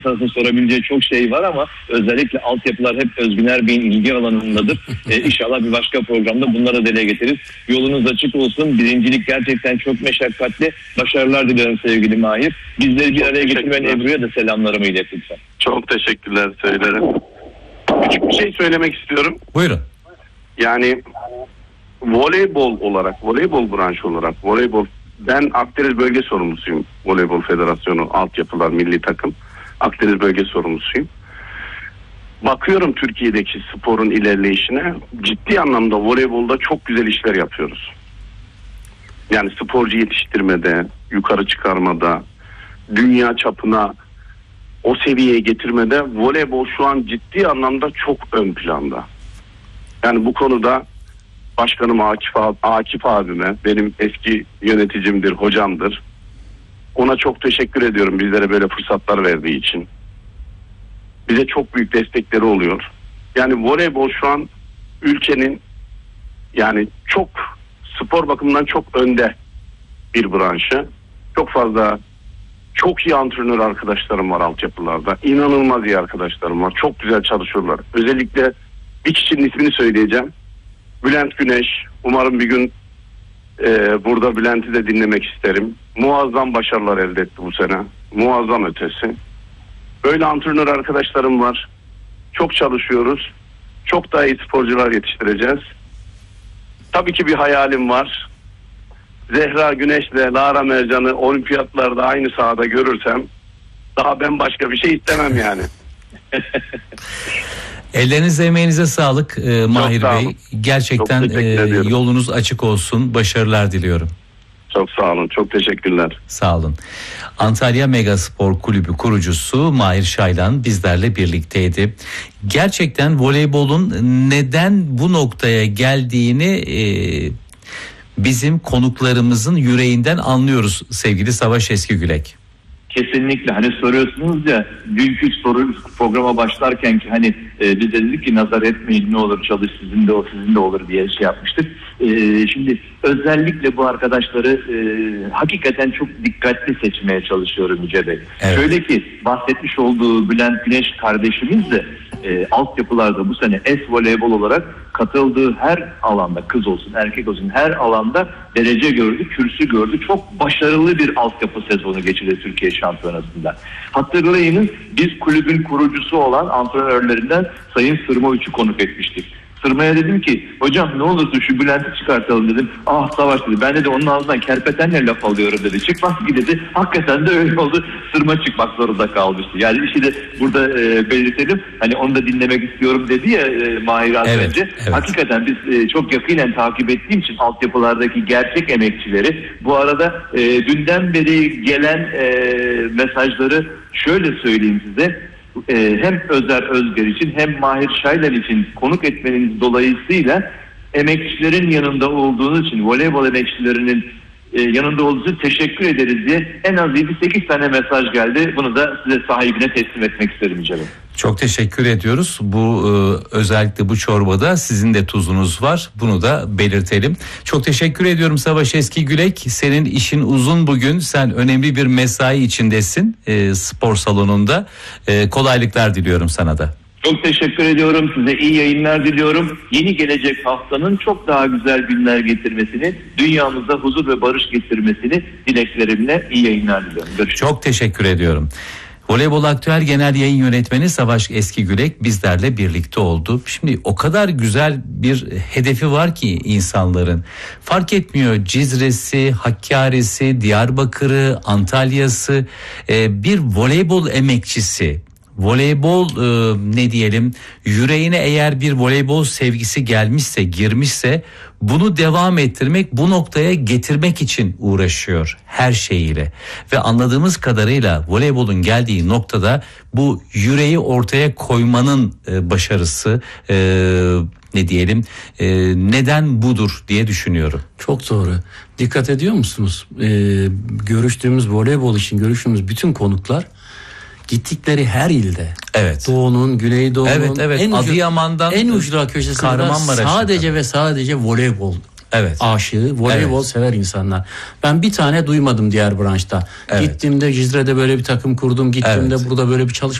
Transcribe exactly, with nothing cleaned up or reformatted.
sorabileceği çok şey var ama özellikle altyapılar hep Özgüner Bey'in ilgi alanındadır. Ee, inşallah bir başka programda bunları dile getiririz. Yolunuz açık olsun. Birincilik gerçekten çok meşakkatli. Başarılar diliyorum sevgili Mahir. Bizleri bir araya getirmeyen Ebru'ya da selamlarımı ilet lütfen. Çok teşekkürler, söylerim. Küçük bir şey söylemek istiyorum. Buyurun. Yani voleybol olarak, voleybol branşı olarak, voleybol, ben Akdeniz Bölge Sorumlusuyum. Voleybol Federasyonu, altyapılar, milli takım. Akdeniz Bölge Sorumlusuyum. Bakıyorum Türkiye'deki sporun ilerleyişine, ciddi anlamda voleybolda çok güzel işler yapıyoruz. Yani sporcu yetiştirmede, yukarı çıkarmada, dünya çapına o seviyeye getirmede voleybol şu an ciddi anlamda çok ön planda. Yani bu konuda başkanım Akif, Akif abime, benim eski yöneticimdir, hocamdır. Ona çok teşekkür ediyorum bizlere böyle fırsatlar verdiği için. Bize çok büyük destekleri oluyor. Yani voleybol şu an ülkenin yani çok spor bakımından çok önde bir branşı. Çok fazla çok iyi antrenör arkadaşlarım var altyapılarda. İnanılmaz iyi arkadaşlarım var. Çok güzel çalışıyorlar. Özellikle bir kişinin ismini söyleyeceğim. Bülent Güneş. Umarım bir gün e, burada Bülent'i de dinlemek isterim. Muazzam başarılar elde etti bu sene. Muazzam ötesi. Böyle antrenör arkadaşlarım var. Çok çalışıyoruz. Çok daha iyi sporcular yetiştireceğiz. Tabii ki bir hayalim var. Zehra Güneş'le Lara Mercan'ı olimpiyatlarda aynı sahada görürsem daha ben başka bir şey istemem yani. Ellerinize emeğinize sağlık e, Mahir Bey. Gerçekten e, yolunuz açık olsun. Başarılar diliyorum. Çok sağ olun. Çok teşekkürler. Sağ olun. Antalya Megaspor Kulübü kurucusu Mahir Şaylan bizlerle birlikteydi. Gerçekten voleybolun neden bu noktaya geldiğini e, bizim konuklarımızın yüreğinden anlıyoruz sevgili Savaş Eskigülek. Kesinlikle, hani soruyorsunuz ya dünkü soru programa başlarken ki hani e, biz dedik ki nazar etmeyin ne olur çalış sizin de o sizin de olur diye şey yapmıştık. E, şimdi özellikle bu arkadaşları e, hakikaten çok dikkatli seçmeye çalışıyorum Yüce Bey. Evet. Şöyle ki bahsetmiş olduğu Bülent Güneş kardeşimiz de e, altyapılarda bu sene es-voleybol olarak katıldığı her alanda, kız olsun erkek olsun her alanda derece gördü, kürsü gördü. Çok başarılı bir altyapı sezonu geçirdi Türkiye Şampiyonası'nda. Hatırlayınız biz kulübün kurucusu olan antrenörlerinden Sayın Sırmaoğlu'yu konuk etmiştik. Sırma'ya dedim ki hocam ne olursun şu Bülent'i çıkartalım dedim. Ah Savaş dedi. Ben de onun ağzından kerpetenle laf alıyorum dedi. Çıkmaz ki dedi. Hakikaten de öyle oldu. Sırma çıkmak zorunda kalmıştı. Yani işi de burada e, belirtelim. Hani onu da dinlemek istiyorum dedi ya e, Mahir az evet, önce. Evet. Hakikaten biz e, çok yakinen takip ettiğim için altyapılardaki gerçek emekçileri bu arada e, dünden beri gelen e, mesajları şöyle söyleyeyim size. Ee, hem Özer Özger için hem Mahir Şaylan için konuk etmeniz dolayısıyla emekçilerin yanında olduğunuz için, voleybol emekçilerinin e, yanında olduğunuz için teşekkür ederiz diye en az yedi sekiz tane mesaj geldi. Bunu da size sahibine teslim etmek isterim canım. Çok teşekkür ediyoruz. Bu e, özellikle bu çorbada sizin de tuzunuz var. Bunu da belirtelim. Çok teşekkür ediyorum Savaş Eskigülek. Senin işin uzun bugün. Sen önemli bir mesai içindesin e, spor salonunda. E, kolaylıklar diliyorum sana da. Çok teşekkür ediyorum. Size iyi yayınlar diliyorum. Yeni gelecek haftanın çok daha güzel günler getirmesini, dünyamıza huzur ve barış getirmesini dileklerimle iyi yayınlar diliyorum. Görüşürüz. Çok teşekkür ediyorum. Voleybol Aktüel Genel Yayın Yönetmeni Savaş Eskigülek bizlerle birlikte oldu. Şimdi o kadar güzel bir hedefi var ki insanların. Fark etmiyor Cizre'si, Hakkari'si, Diyarbakır'ı, Antalya'sı, bir voleybol emekçisi. Voleybol e, ne diyelim yüreğine eğer bir voleybol sevgisi gelmişse, girmişse bunu devam ettirmek, bu noktaya getirmek için uğraşıyor her şeyiyle. Ve anladığımız kadarıyla voleybolun geldiği noktada bu yüreği ortaya koymanın e, başarısı e, ne diyelim e, neden budur diye düşünüyorum. Çok doğru. Dikkat ediyor musunuz? Ee, görüştüğümüz voleybol için görüştüğümüz bütün konuklar gittikleri her ilde. Evet. Doğu'nun, Güneydoğu'nun evet, evet. en ucu, Adıyaman'dan en ucra köşesinde sadece ve sadece voleybol Evet. aşığı, voleybol Evet. sever insanlar. Ben bir tane duymadım diğer branşta. Evet. Gittim de Cizre'de böyle bir takım kurdum, gittim Evet. de burada böyle bir çalışma